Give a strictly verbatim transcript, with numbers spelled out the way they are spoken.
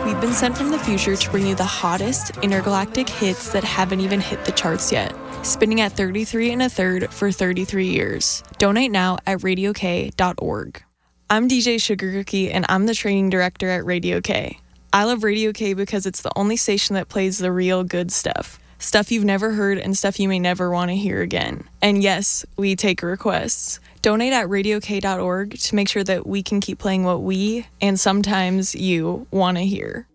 We've been sent from the future to bring you the hottest intergalactic hits that haven't even hit the charts yet. Spinning at thirty-three and a third for thirty-three years. Donate now at radio k dot org. I'm D J Sugar Cookie, and I'm the training director at Radio K. I love Radio K because it's the only station that plays the real good stuff. Stuff you've never heard and stuff you may never want to hear again. And yes, we take requests. Donate at radio k dot org to make sure that we can keep playing what we, and sometimes you, want to hear.